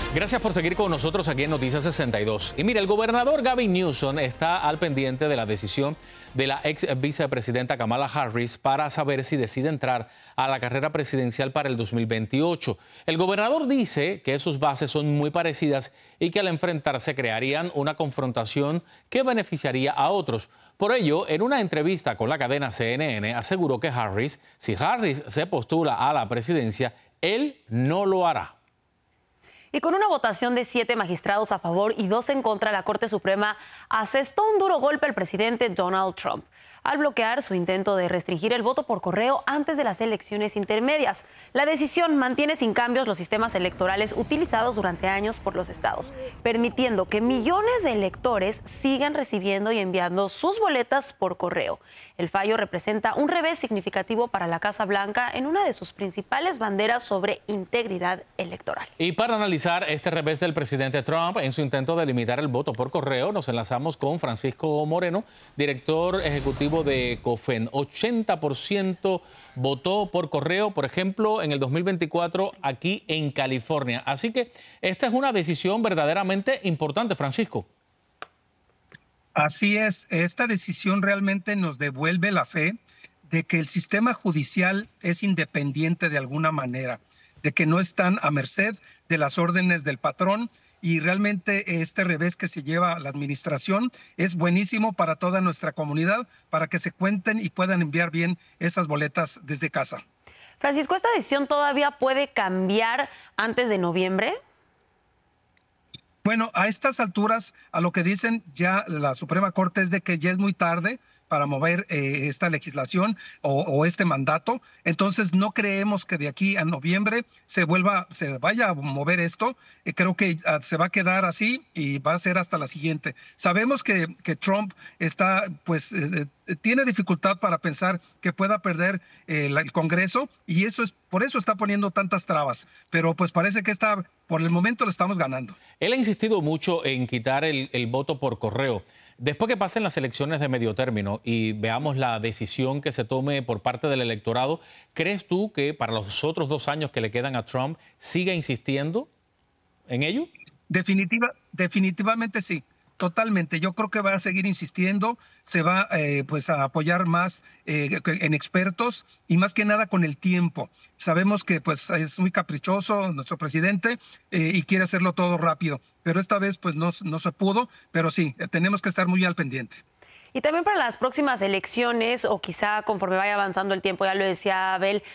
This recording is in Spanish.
Gracias por seguir con nosotros aquí en Noticias 62. Y mira, el gobernador Gavin Newsom está al pendiente de la decisión de la ex vicepresidenta Kamala Harris para saber si decide entrar a la carrera presidencial para el 2028. El gobernador dice que sus bases son muy parecidas y que al enfrentarse crearían una confrontación que beneficiaría a otros. Por ello, en una entrevista con la cadena CNN, aseguró que si Harris se postula a la presidencia, él no lo hará. Y con una votación de 7 magistrados a favor y 2 en contra, la Corte Suprema asestó un duro golpe al presidente Donald Trump al bloquear su intento de restringir el voto por correo antes de las elecciones intermedias. La decisión mantiene sin cambios los sistemas electorales utilizados durante años por los estados, permitiendo que millones de electores sigan recibiendo y enviando sus boletas por correo. El fallo representa un revés significativo para la Casa Blanca en una de sus principales banderas sobre integridad electoral. Y para analizar este revés del presidente Trump en su intento de limitar el voto por correo, nos enlazamos con Francisco Moreno, director ejecutivo de COFEN. 80% votó por correo, por ejemplo, en el 2024 aquí en California. Así que esta es una decisión verdaderamente importante, Francisco. Así es, esta decisión realmente nos devuelve la fe de que el sistema judicial es independiente de alguna manera, de que no están a merced de las órdenes del patrón, y realmente este revés que se lleva la administración es buenísimo para toda nuestra comunidad, para que se cuenten y puedan enviar bien esas boletas desde casa. Francisco, ¿esta decisión todavía puede cambiar antes de noviembre? Bueno, a estas alturas, a lo que dicen ya la Suprema Corte es de que ya es muy tarde para mover esta legislación o este mandato. Entonces, no creemos que de aquí a noviembre se vaya a mover esto. Creo que se va a quedar así y va a ser hasta la siguiente. Sabemos que Trump está, tiene dificultad para pensar que pueda perder el Congreso, y por eso está poniendo tantas trabas. Pero pues parece que por el momento le estamos ganando. Él ha insistido mucho en quitar el voto por correo. Después que pasen las elecciones de medio término y veamos la decisión que se tome por parte del electorado, ¿crees tú que para los otros 2 años que le quedan a Trump siga insistiendo en ello? Definitivamente sí. Totalmente. Yo creo que va a seguir insistiendo, se va a apoyar más en expertos y más que nada con el tiempo. Sabemos que pues es muy caprichoso nuestro presidente y quiere hacerlo todo rápido, pero esta vez pues no se pudo, pero sí, tenemos que estar muy al pendiente. Y también para las próximas elecciones, o quizá conforme vaya avanzando el tiempo, ya lo decía Abel,